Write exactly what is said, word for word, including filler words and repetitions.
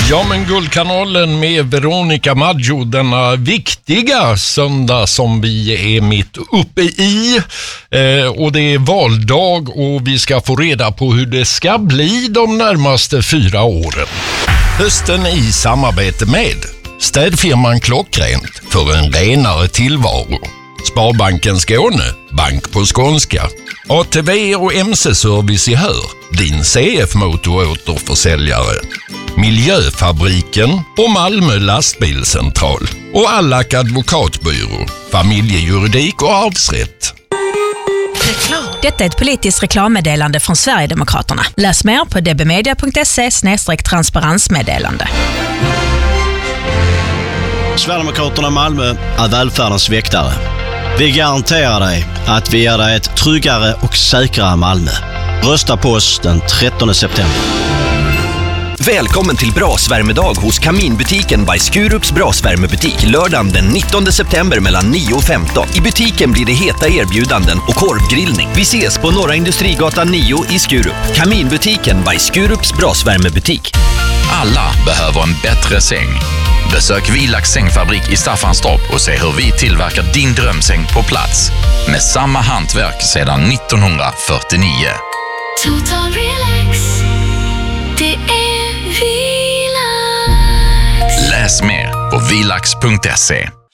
Ja, men Guldkanalen med Veronica Maggio denna viktiga söndag som vi är mitt uppe i. Eh, och det är valdag och vi ska få reda på hur det ska bli de närmaste fyra åren. Hösten i samarbete med städfirman Klockrent för en renare tillvaro. Sparbanken Skåne, bank på skånska. A T V och M C-service i Hör, din C F-motoråterförsäljare. Miljöfabriken och Malmö lastbilscentral. Och Allak advokatbyrå, familjejuridik och arvsrätt. Detta är ett politiskt reklammeddelande från Sverigedemokraterna. Läs mer på dbmedia punkt se slash transparensmeddelande. Sverigedemokraterna Malmö är välfärdens väktare. Vi garanterar dig att vi ger dig ett tryggare och säkrare Malmö. Rösta på oss den trettonde september. Välkommen till Brasvärmedag hos Kaminbutiken by Skurups Brasvärmebutik lördagen den nittonde september mellan nio och femton. I butiken blir det heta erbjudanden och korvgrillning. Vi ses på Norra Industrigatan nio i Skurup. Kaminbutiken by Skurups Brasvärmebutik. Alla behöver en bättre säng. Besök Vilax sängfabrik i Staffanstorp och se hur vi tillverkar din drömsäng på plats. Med samma hantverk sedan nittonhundrafyrtionio. Total relax. Det är Vilax. Läs mer på vilax punkt se.